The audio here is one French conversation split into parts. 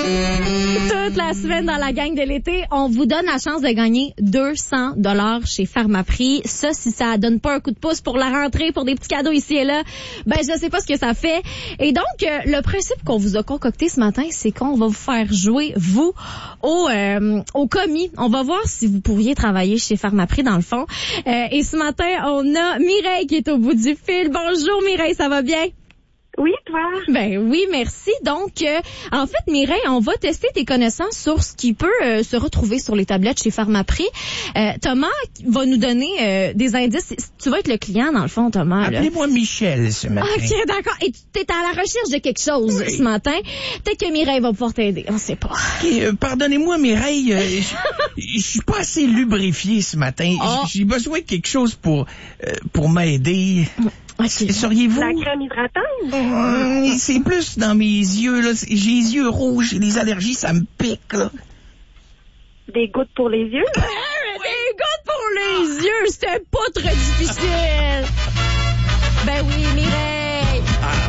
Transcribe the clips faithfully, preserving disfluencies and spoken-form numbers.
Toute la semaine dans la gang de l'été, on vous donne la chance de gagner deux cents dollars chez Pharmaprix. Ça, si ça donne pas un coup de pouce pour la rentrée, pour des petits cadeaux ici et là, ben je sais pas ce que ça fait. Et donc, euh, le principe qu'on vous a concocté ce matin, c'est qu'on va vous faire jouer, vous, au, euh, au commis. On va voir si vous pourriez travailler chez Pharmaprix, dans le fond. Euh, et ce matin, on a Mireille qui est au bout du fil. Bonjour Mireille, ça va bien? Oui, toi? Ben oui, merci. Donc, euh, en fait, Mireille, on va tester tes connaissances sur ce qui peut euh, se retrouver sur les tablettes chez Pharmaprix. Euh, Thomas va nous donner euh, des indices. Tu vas être le client, dans le fond, Thomas. Là. Appelez-moi Michel ce matin. OK, d'accord. Et tu es à la recherche de quelque chose oui. ce matin. Peut-être que Mireille va pouvoir t'aider. On sait pas. Okay, euh, pardonnez-moi, Mireille. Euh, je suis pas assez lubrifié ce matin. Oh. J'ai besoin de quelque chose pour, euh, pour m'aider. Okay. Seriez-vous... La crème hydratante? Mmh, c'est plus dans mes yeux, là. J'ai les yeux rouges, j'ai des allergies, ça me pique, là. Des gouttes pour les yeux? Ah, des gouttes pour les yeux, c'était pas très difficile. Ben oui, Mireille. Ah.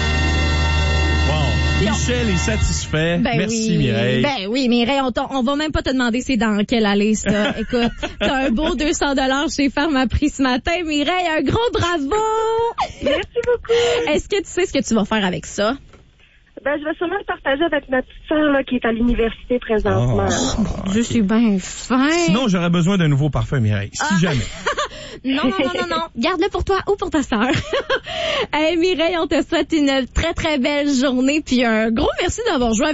Bon, Michel est satisfait. Ben Merci, oui. Mireille. Ben oui, Mireille, on, on va même pas te demander c'est dans quelle allée, ça. Écoute, t'as un beau deux cents dollars chez Pharmaprix ce matin. Mireille, un gros bravo! Merci beaucoup. Est-ce que tu sais ce que tu vas faire avec ça? Ben, je vais sûrement le partager avec ma petite sœur, là, qui est à l'université présentement. Oh, je suis bien fin. Sinon, j'aurais besoin d'un nouveau parfum, Mireille. Si ah. jamais. non, non, non, non, non. Garde-le pour toi ou pour ta sœur. Hey, Mireille, on te souhaite une très, très belle journée. Puis un gros merci d'avoir joué avec